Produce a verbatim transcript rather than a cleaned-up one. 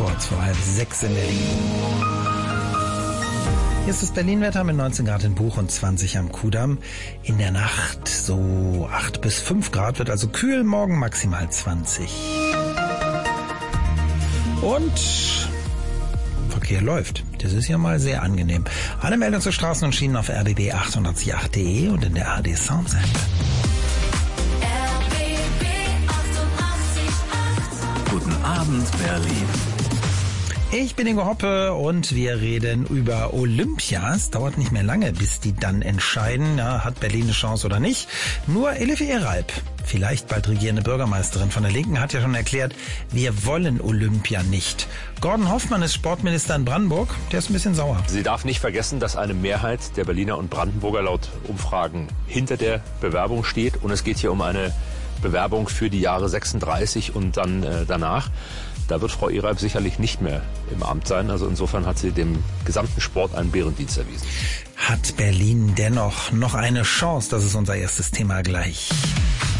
Kurz vor halb sechs in Berlin. Hier ist das Berlin-Wetter mit neunzehn Grad in Buch und zwanzig am Kudamm. In der Nacht so acht bis fünf Grad, wird also kühl, morgen maximal zwanzig. Und Verkehr läuft. Das ist ja mal sehr angenehm. Alle Meldungen zu Straßen und Schienen auf r b b achtundachtzig Punkt acht punkt de und in der A R D Sounds App. Guten Abend, Berlin. Ich bin Ingo Hoppe und wir reden über Olympia. Es dauert nicht mehr lange, bis die dann entscheiden, ja, hat Berlin eine Chance oder nicht. Nur Elif Eralp, vielleicht bald regierende Bürgermeisterin von der Linken, hat ja schon erklärt, wir wollen Olympia nicht. Gordon Hoffmann ist Sportminister in Brandenburg, der ist ein bisschen sauer. Sie darf nicht vergessen, dass eine Mehrheit der Berliner und Brandenburger laut Umfragen hinter der Bewerbung steht. Und es geht hier um eine Bewerbung für die Jahre sechsunddreißig und dann äh, danach. Da wird Frau Eralp sicherlich nicht mehr im Amt sein. Also insofern hat sie dem gesamten Sport einen Bärendienst erwiesen. Hat Berlin dennoch noch eine Chance? Das ist unser erstes Thema gleich.